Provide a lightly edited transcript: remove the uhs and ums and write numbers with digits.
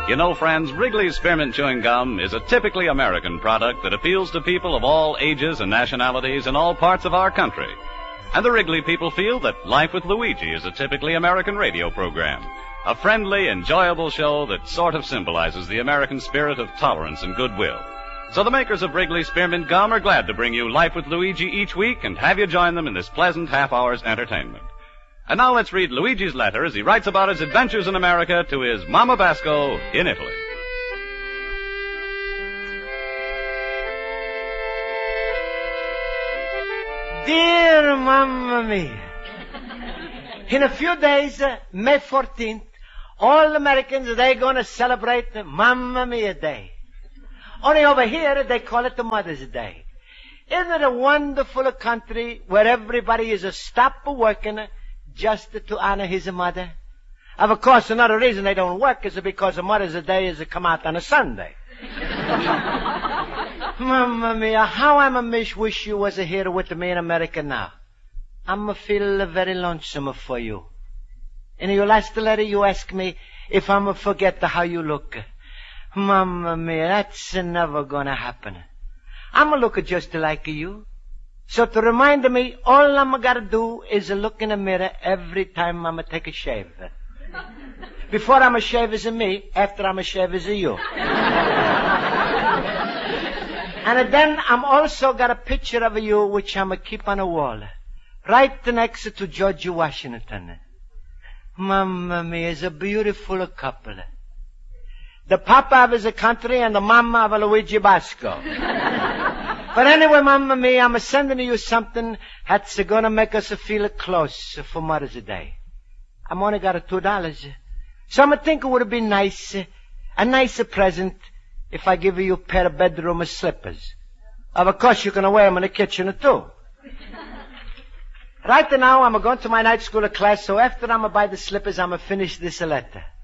You know, friends, Wrigley's Spearmint Chewing Gum is a typically American product that appeals to people of all ages and nationalities in all parts of our country. And the Wrigley people feel that Life with Luigi is a typically American radio program. A friendly, enjoyable show that sort of symbolizes the American spirit of tolerance and goodwill. So the makers of Wrigley's Spearmint Gum are glad to bring you Life with Luigi each week and have you join them in this pleasant half-hour's entertainment. And now let's read Luigi's letter as he writes about his adventures in America to his Mama Basco in Italy. Dear Mamma Mia, in a few days, May 14th, all Americans, they're going to celebrate Mamma Mia Day. Only over here, they call it the Mother's Day. Isn't it a wonderful country where everybody is a stop working just to honor his mother? Of course, another reason they don't work is because the Mother's Day is to come out on a Sunday. Mamma Mia, how I'm wish you was here with me in America now. I'm feel very lonesome for you. In your last letter, you ask me if I'm forget how you look. Mamma Mia, that's never gonna happen. I'm look just like you. So to remind me, all I'm gotta do is look in the mirror every time I'm take a shave. Before I'm a shave is me, after I'm a shave is you. And then I'm also got a picture of you which I'm keep on a wall, right next to George Washington. Mamma Mia is a beautiful couple. The papa of his country and the mama of Luigi Basco. But anyway, Mamma Mia, I'm sending you something that's gonna make us feel close for Mother's Day. I'm only got $2. So I'm thinking it would be nice, a nice present if I give you a pair of bedroom slippers. Of course, you're gonna wear them in the kitchen too. Right now, I'm going to my night school class, so after I'm buy the slippers, I'm finish this letter.